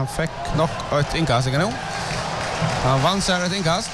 han fick nog ett inkast igen nu. Han vann sig ett inkast.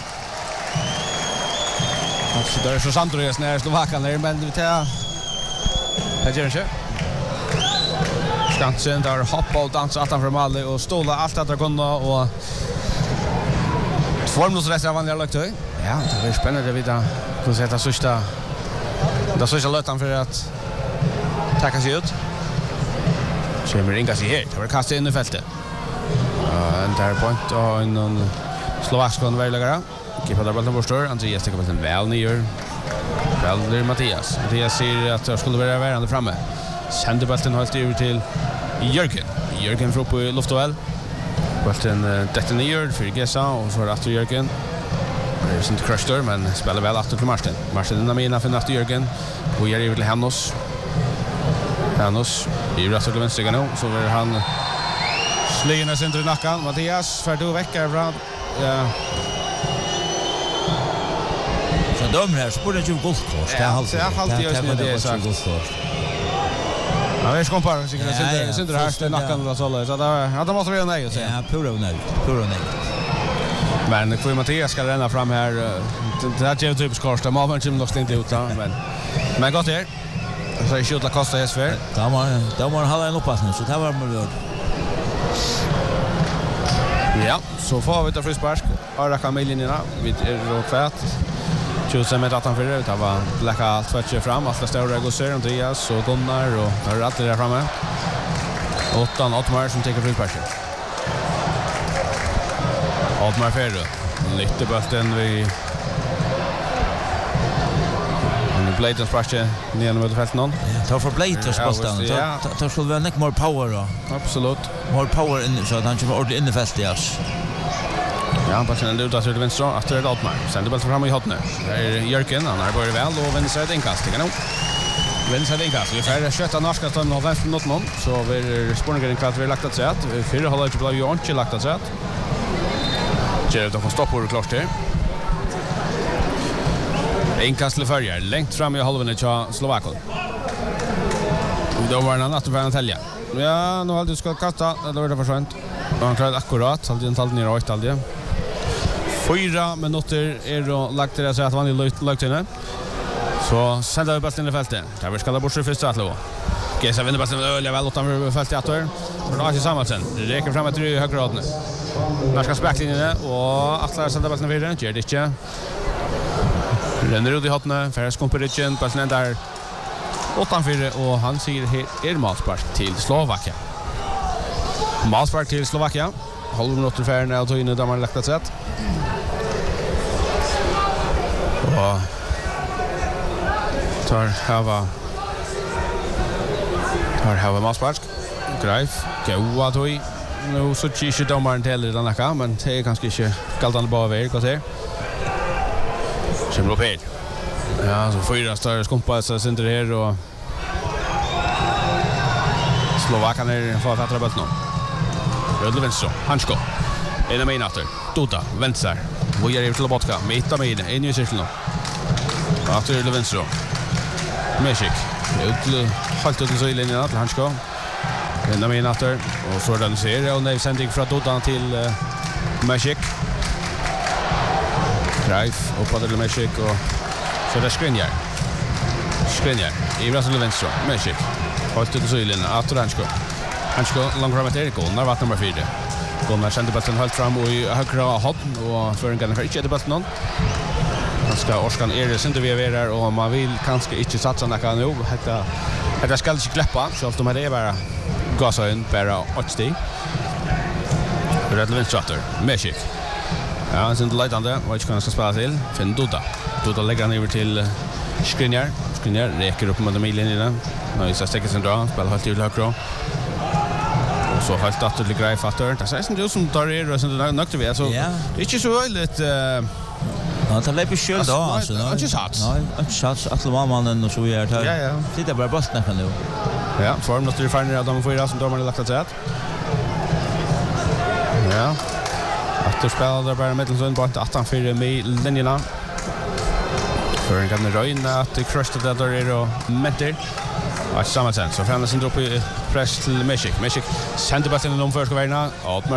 Så där är så Andreas när Slovakian där men det tar det gör inte. Skansen där hoppa och dansa utanför Mali och stola allt att kunna och formlösresten vanliga löktöj. Ja, det blir spännande vidare. Kunna sätta sista lötan för att tacka sig ut. Kommer inga sig här. Det var kastat in i fältet. En där point och en slovakian vägläggare. Kippar där bollen borstår. Andreas tar bollen väl ner. Väl Mattias. Mattias ser att det skulle vara värande framme. Sänder bollen helt över till Jörgen. Jörgen får upp i luftduell. Bollen detta ner för Gessa och så att Jörgen. Det är inte crusher men spelar väl åt till Martin. Martin den mina för att Jörgen och ger till Hannos. Hannos i rätt till vänster nu så vill han slina sig i nacken. Mattias för då väcker från ja. Så dömer här spår det ju guldkort. Det är alltid just det så guldkort. Ja, vi ska komma sitter här i nacken och så där. Det måste vi nej så. Ja, puro nej. Men för Mattias ska renna fram här. Det här är typiskt kort. Man har inte inte ut men gott här. Så är skjuta Costa Esfer. Där var hålla en upppassning så det var mål. Ja, så får vi ta frispark. Ara Kamillinina vid Rokfat. 20 meter utanför det var Blacka allt för fram. Alla stora gossar Andreas och Gunnar och har allt där framme. Ottmar som tar frisparken. Ottmar Ferro. Lite bulten vi Blade sparkar ner mot fältet någon. Ta för Blade spastan. Ta skulle väl mycket more power då. Absolut. More power in så att han kommer ordentligt in i fältet yes. Ja, han passar den ut till vänster att det är Ottmar. Sänder bollen fram i hotne. Det är Jörgen, han har börjat väl och vänder sig ett inkast. Vänder sig ett inkast. Vi får köta norska stormen av vänster mot någon. Så vi spårningen kvart vi lagt att säga att vi fyra håller inte blev ju inte lagt att säga att Gerard får stoppa och klart det. Inkast till förjar, längt fram i halvan till Slovakien. Då var det natt för att tälja. Ja, nu har du ska kasta, då var det för sent. Han klarade akkurat, hade inte ner åt alltid. 4 minuter är då lagt till att han är lagt inne. Så sänder vi bollen i fältet. Där ska det bort första att lå. Gesa vinner bollen öle väl utanför fältet åter. För då är Samuelsen. Det räcker fram till högra raden. Där ska späcklinjen och Atlas sänder bollen vidare. Gör det inte. Renner ut i hotne, Ferris Komperichen, bollen där utanför och han säger här målspark till Slovakien. Målspark till Slovakien. Halv minuter färre och tog in där man lagt att sätt. Och tar hava målspark. Greif, goa tog. Nu så inte domaren till den här men det är kanske inte galtande bara väg att se. Kommer upp här. Ja, så fyra större skumpa så sitter det här och Slovakian är för att ta bollen. Rödle vänster, Hansko. En av minater. Duda, vänster. Vojar över till Botka. Mitt av miden, in i cirkeln. Efter Rödle vänster. Mesik. Halt ut i linjen till Hansko. En av minater. Och så den ser och nu sändning från Duda till Mesik. Greif, uppåt till Mesik och så där Skriniar. I Brasil vänster. Mesik. Halt ut i linjen. Efter Hansko. Hansko långt fram till Gunnar var nummer 4. Gunnar sänder bollen helt fram och i högra hotn och förringen för inte bollen någon. Han ska Orskan det inte vi är där och man vill kanske inte satsa några nu. Detta ska inte släppa så att de är bara gasa in bara 80. Red Lindstrater, Mesik. Ja, han syns lightande. Vad ska han ska spela till? Finn Duda lägger han över till Skriniar. Skriniar räcker upp med millinjen. Nu så stäcker sin dra, spelar helt till högra. Så helt att det grej fattar. Det sägs inte som tar det och sen nökte vi alltså. Det är inte så väldigt ja, det lägger själv då alltså. Nej, inte sats. Nej, inte sats att mannen och så gör det. Ja. Sitter bara bollen kan nu. Ja, form måste du finna de fyra som domaren lagt att säga. Ja. Att du spelar där bara Middelsund på 18-4 med linjerna. För en kan röjna att det crushed det där och Menter. Ja, Samuelsen. Så framför sin upp i press till Mesik. Mesik sänder bollen om första vägen.